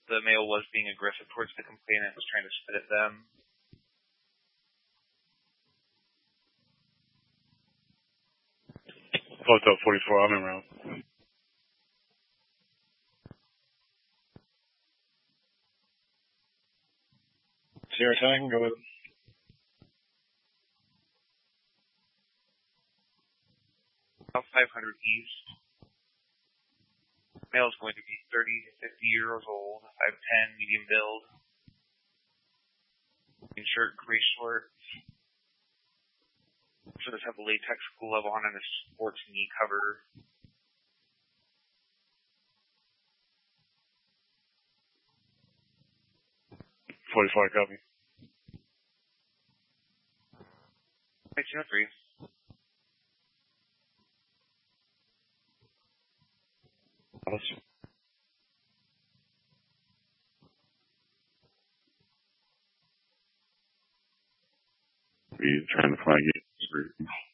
the male was being aggressive towards the complainant, was trying to spit at them. Fucked up 44, I'm in round. Zero time, go with About 500 east. Male is going to be 30 to 50 years old, 5'10", medium build. Green shirt, gray shorts. So does have a latex glove on and a sports knee cover. .44 copy. 1903. He's trying to flag it.